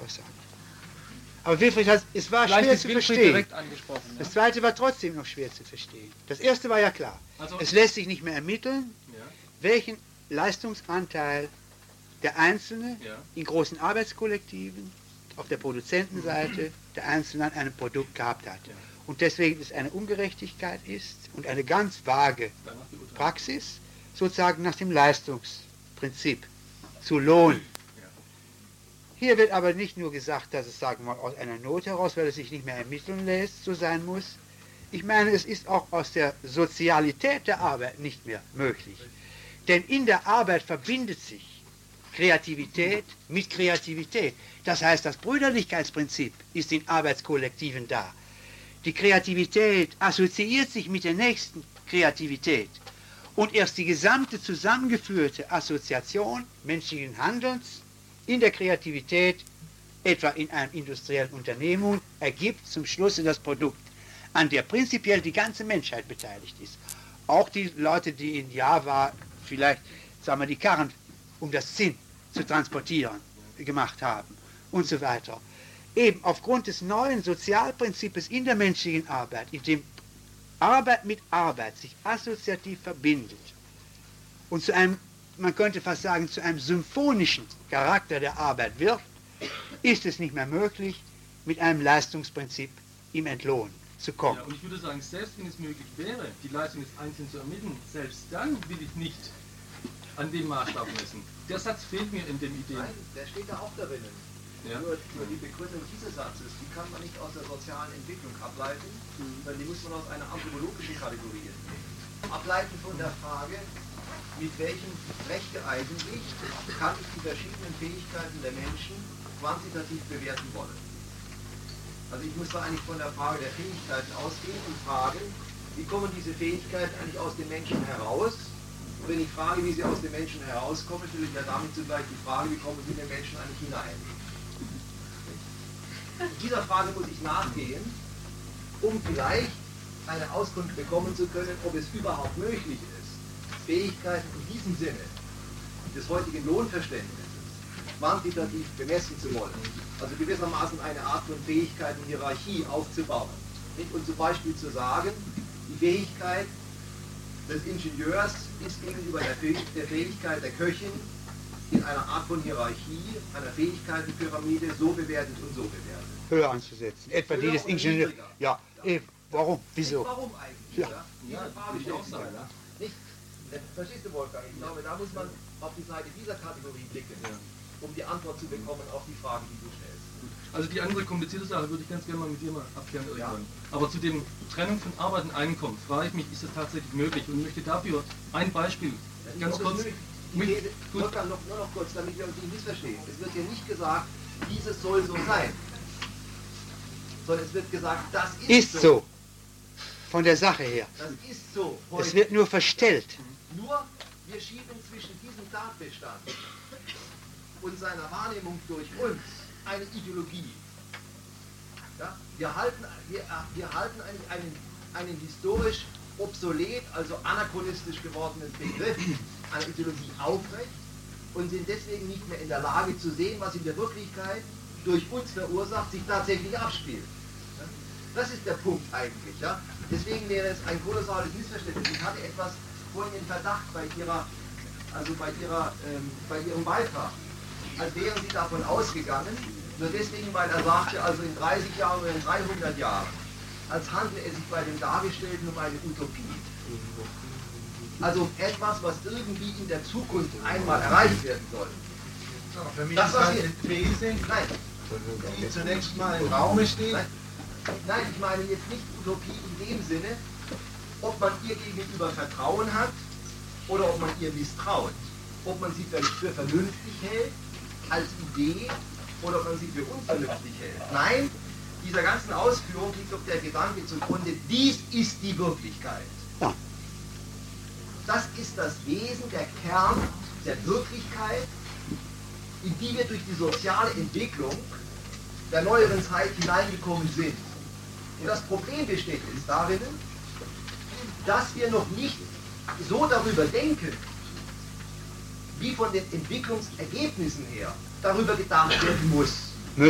aussagt. Aber Wilfried, es war schwer zu verstehen. Das zweite war trotzdem noch schwer zu verstehen. Das erste war ja klar. Also, es lässt sich nicht mehr ermitteln, welchen Leistungsanteil der Einzelne in großen Arbeitskollektiven auf der Produzentenseite der Einzelne an einem Produkt gehabt hat. Und deswegen es eine Ungerechtigkeit ist und eine ganz vage Praxis, sozusagen nach dem Leistungsprinzip zu lohnen. Hier wird aber nicht nur gesagt, dass es, sagen wir mal, aus einer Not heraus, weil es sich nicht mehr ermitteln lässt, so sein muss. Ich meine, es ist auch aus der Sozialität der Arbeit nicht mehr möglich. Denn in der Arbeit verbindet sich Kreativität mit Kreativität. Das heißt, das Brüderlichkeitsprinzip ist in Arbeitskollektiven da. Die Kreativität assoziiert sich mit der nächsten Kreativität. Und erst die gesamte zusammengeführte Assoziation menschlichen Handelns in der Kreativität, etwa in einer industriellen Unternehmung, ergibt zum Schluss das Produkt, an der prinzipiell die ganze Menschheit beteiligt ist. Auch die Leute, die in Java vielleicht, sagen wir, die Karren, um das Zinn zu transportieren, gemacht haben und so weiter. Eben aufgrund des neuen Sozialprinzips in der menschlichen Arbeit, in dem Arbeit mit Arbeit sich assoziativ verbindet und zu einem, man könnte fast sagen, zu einem symphonischen Charakter der Arbeit wird, ist es nicht mehr möglich, mit einem Leistungsprinzip im Entlohn zu kommen. Ja, und ich würde sagen, selbst wenn es möglich wäre, die Leistung des Einzelnen zu ermitteln, selbst dann will ich nicht an dem Maßstab messen. Der Satz fehlt mir in den Ideen. Nein, der steht da auch darin. Ja. Nur die Begründung dieses Satzes, die kann man nicht aus der sozialen Entwicklung ableiten, sondern die muss man aus einer anthropologischen Kategorie entnehmen. Ableiten von der Frage, mit welchem Rechte eigentlich kann ich die verschiedenen Fähigkeiten der Menschen quantitativ bewerten wollen. Also ich muss da eigentlich von der Frage der Fähigkeiten ausgehen und fragen, wie kommen diese Fähigkeiten eigentlich aus den Menschen heraus? Und wenn ich frage, wie sie aus den Menschen herauskommen, stelle ich ja damit zugleich die Frage, wie kommen sie in den Menschen eigentlich hinein? Dieser Frage muss ich nachgehen, um vielleicht eine Auskunft bekommen zu können, ob es überhaupt möglich ist, Fähigkeiten in diesem Sinne des heutigen Lohnverständnisses quantitativ bemessen zu wollen. Also gewissermaßen eine Art von Fähigkeitenhierarchie aufzubauen. Und zum Beispiel zu sagen, die Fähigkeit des Ingenieurs ist gegenüber der Fähigkeit der Köchin in einer Art von Hierarchie, einer Fähigkeitenpyramide so bewertet und so bewertet. Höher anzusetzen. Etwa die des Ingenieurs. Ja, warum? Wieso? Warum eigentlich? Ja. Diese Frage will ich auch sagen. Nicht, verstehst du, Wolfgang? Ich glaube, da muss man auf die Seite dieser Kategorie blicken, um die Antwort zu bekommen auf die Fragen, die du stellst. Also die andere komplizierte Sache würde ich ganz gerne mal mit dir mal abklären. Ja. Aber zu dem Trennung von Arbeit und Einkommen frage ich mich, ist das tatsächlich möglich? Und möchte dafür ein Beispiel ganz kurz... Wolfgang, nur noch kurz, damit wir uns nicht missverstehen. Es wird hier nicht gesagt, dieses soll so sein. Sondern es wird gesagt, das ist so. Von der Sache her. Das ist so. Heute. Es wird nur verstellt. Nur, wir schieben zwischen diesem Tatbestand und seiner Wahrnehmung durch uns eine Ideologie. Ja? Wir halten eigentlich einen historisch obsolet, also anachronistisch gewordenen Begriff einer Ideologie aufrecht und sind deswegen nicht mehr in der Lage zu sehen, was in der Wirklichkeit durch uns verursacht, sich tatsächlich abspielt. Ja? Das ist der Punkt eigentlich. Ja? Deswegen wäre es ein kolossales Missverständnis. Ich hatte etwas vorhin den Verdacht bei Ihrem Beitrag, als wären Sie davon ausgegangen, nur deswegen, weil er sagte, also in 30 Jahren oder in 300 Jahren, als handle es sich bei dem Dargestellten um eine Utopie. Also etwas, was irgendwie in der Zukunft einmal erreicht werden soll. Aber für mich ist das eine These, die zunächst mal im Raum steht. Nein, ich meine jetzt nicht Utopie in dem Sinne, ob man ihr gegenüber Vertrauen hat oder ob man ihr misstraut. Ob man sie für vernünftig hält, als Idee, oder ob man sie für unvernünftig hält. Nein, dieser ganzen Ausführung liegt doch der Gedanke zugrunde, dies ist die Wirklichkeit. Das ist das Wesen, der Kern der Wirklichkeit, in die wir durch die soziale Entwicklung der neueren Zeit hineingekommen sind. Und das Problem besteht jetzt darin, dass wir noch nicht so darüber denken, wie von den Entwicklungsergebnissen her darüber gedacht werden muss.